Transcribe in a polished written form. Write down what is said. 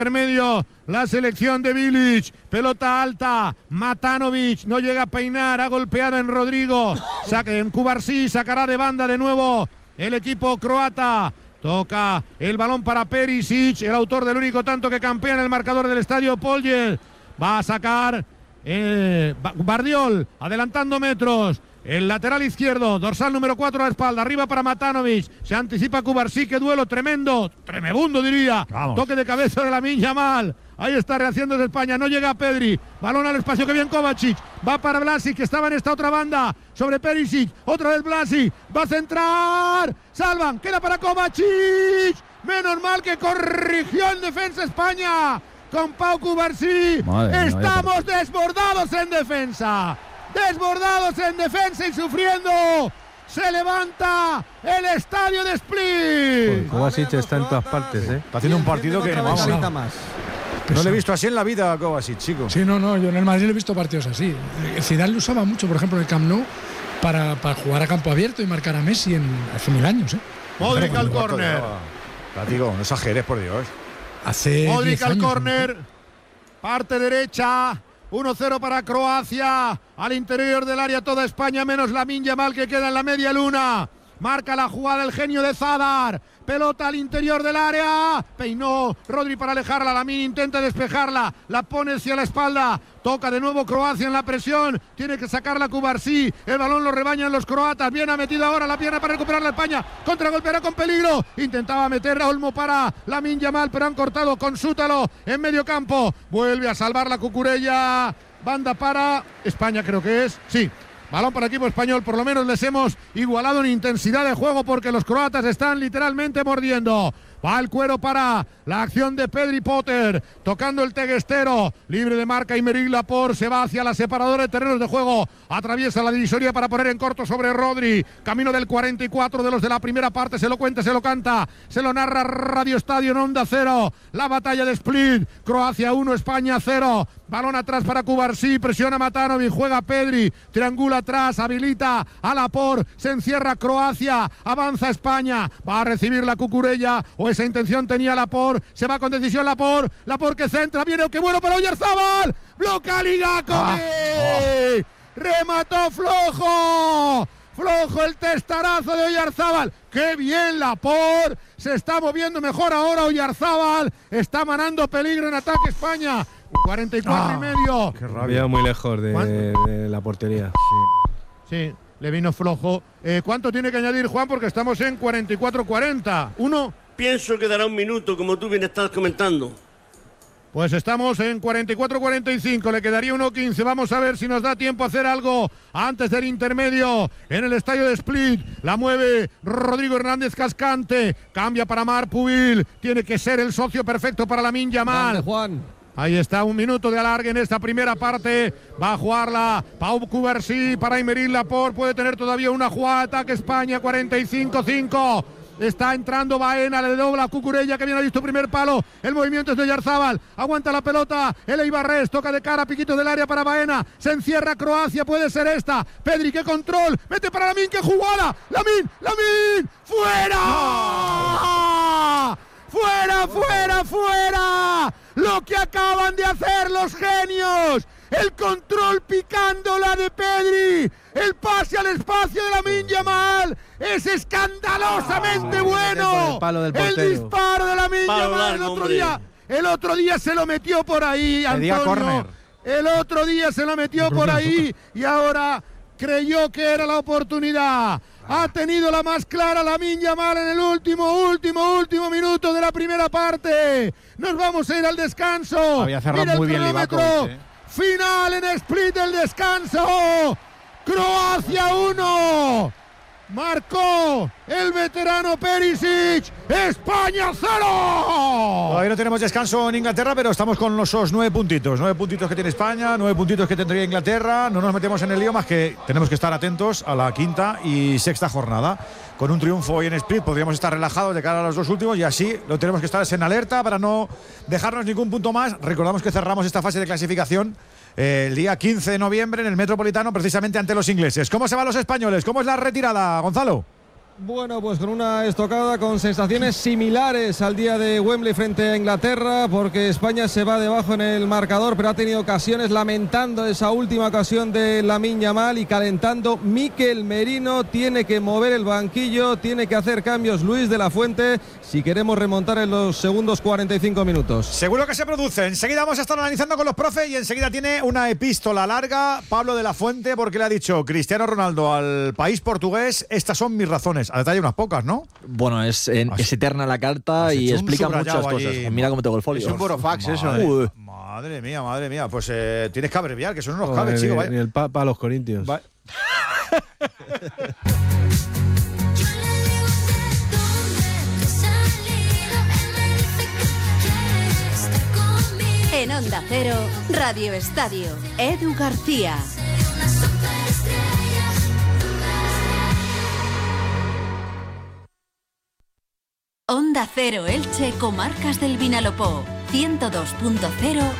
Intermedio, la selección de Bilic, pelota alta, Matanovic no llega a peinar, ha golpeado en Rodrigo, en Cubarsí, sacará de banda de nuevo el equipo croata, toca el balón para Perisic, el autor del único tanto que campea en el marcador del estadio Polje, va a sacar Bardiol, adelantando metros. El lateral izquierdo, dorsal número 4 a la espalda, arriba para Matanovic, se anticipa Cubarsí, qué duelo tremendo, tremebundo diría, vamos. Toque de cabeza de Lamine Yamal, ahí está rehaciéndose España, no llega a Pedri, balón al espacio, que bien Kovacic, va para Vlasic, que estaba en esta otra banda, sobre Perisic, otra vez Vlasic, va a centrar, salvan, queda para Kovacic, menos mal que corrigió en defensa España, con Pau Cubarsí, estamos desbordados en defensa. Desbordados en defensa y sufriendo. Se levanta el estadio de Split. Kovacic está en todas partes, ¿eh? Está haciendo un partido que no le he visto así en la vida a Kovacic, chico. Sí, no, yo en el Madrid he visto partidos así. Zidane lo usaba mucho, por ejemplo, en el Camp Nou para jugar a campo abierto y marcar a Messi hace 1000 años, ¿eh? Modric al córner. Digo, no exageres, por Dios. Modric al córner. Parte derecha. 1-0 para Croacia, al interior del área toda España, menos Lamine Yamal, que queda en la media luna. Marca la jugada el genio de Zadar, pelota al interior del área, peinó Rodri para alejarla, Lamine intenta despejarla, la pone hacia la espalda, toca de nuevo Croacia en la presión, tiene que sacarla Cubarsí, el balón lo rebañan los croatas, bien ha metido ahora la pierna para recuperar la España, contragolpeará con peligro, intentaba meter a Olmo para Lamine Yamal, pero han cortado con Sútalo en medio campo, vuelve a salvar la Cucurella, banda para España creo que es, sí. Balón para el equipo español, por lo menos les hemos igualado en intensidad de juego porque los croatas están literalmente mordiendo. Va el cuero para la acción de Pedri Potter, tocando el teguestero, libre de marca Aymeric Laporte, se va hacia la separadora de terrenos de juego, atraviesa la divisoria para poner en corto sobre Rodri, camino del 44 de los de la primera parte, se lo cuenta, se lo canta, se lo narra Radio Estadio en Onda Cero, la batalla de Split, Croacia 1, España 0, balón atrás para Cubarsí, presiona Matanovic, juega Pedri, triangula atrás, habilita a Laporte, se encierra Croacia, avanza España, va a recibir la Cucurella, o esa intención tenía Laporte, se va con decisión Laporte que centra, viene, qué bueno para Oyarzabal, bloca Ligakovic, remató flojo el testarazo de Oyarzabal, qué bien Laporte, se está moviendo mejor ahora Oyarzabal, está manando peligro en ataque España, 44 y medio. Qué rabia, muy lejos de la portería. Sí, le vino flojo. ¿Cuánto tiene que añadir Juan? Porque estamos en 44-40. ¿Uno? Pienso que dará un minuto, como tú bien estás comentando. Pues estamos en 44-45, le quedaría 1-15. Vamos a ver si nos da tiempo a hacer algo antes del intermedio en el estadio de Split. La mueve Rodrigo Hernández Cascante, cambia para Marc Pubil. Tiene que ser el socio perfecto para Lamine Yamal. Grande, Juan. Ahí está, un minuto de alargue en esta primera parte. Va a jugarla Pau Cubarsí para Aymeric Laporte. Puede tener todavía una jugada de ataque España, 45-5. Está entrando Baena, le dobla a Cucurella, que bien ha visto primer palo. El movimiento es de Oyarzabal. Aguanta la pelota. El Eibarres toca de cara, piquito del área para Baena. Se encierra Croacia, puede ser esta. Pedri, qué control. Mete para Lamine, qué jugada. Lamine. ¡Fuera! ¡No! ¡Fuera! Lo que acaban de hacer los genios. El control picándola de Pedri. El pase al espacio de Lamine Yamal. Es escandalosamente bueno. El disparo de Lamine Yamal el otro día se lo metió por ahí, Antonio. El otro día se lo metió por ahí y ahora creyó que era la oportunidad. Ha tenido la más clara Lamine Yamal en el último minuto de la primera parte. Nos vamos a ir al descanso. Había cerrado muy bien Livakovic. Final en Split del descanso. Croacia 1. Marcó el veterano Perisic. España 0. Todavía no tenemos descanso en Inglaterra, pero estamos con esos 9 puntitos. 9 puntitos que tiene España, 9 puntitos que tendría Inglaterra. No nos metemos en el lío, más que tenemos que estar atentos a la quinta y sexta jornada. Con un triunfo hoy en Split podríamos estar relajados de cara a los dos últimos y así lo tenemos que estar en alerta para no dejarnos ningún punto más. Recordamos que cerramos esta fase de clasificación el día 15 de noviembre en el Metropolitano, precisamente ante los ingleses. ¿Cómo se van los españoles? ¿Cómo es la retirada, Gonzalo? Bueno, pues con una estocada con sensaciones similares al día de Wembley frente a Inglaterra, porque España se va debajo en el marcador, pero ha tenido ocasiones, lamentando esa última ocasión de Lamine Yamal y calentando Mikel Merino. Tiene que mover el banquillo, tiene que hacer cambios Luis de la Fuente si queremos remontar en los segundos 45 minutos. Seguro que se produce. Enseguida vamos a estar analizando con los profes y enseguida tiene una epístola larga Pablo de la Fuente, porque le ha dicho Cristiano Ronaldo al país portugués: estas son mis razones. A detalle unas pocas, ¿no? Bueno, es eterna la carta y explica muchas cosas. Mira cómo tengo el folio. Es un burofax eso. Madre mía. Pues tienes que abreviar, que son unos cables, chico. Ni el Papa a los corintios. En Onda Cero, Radio Estadio, Edu García. Onda Cero Elche, Comarcas del Vinalopó, 102.0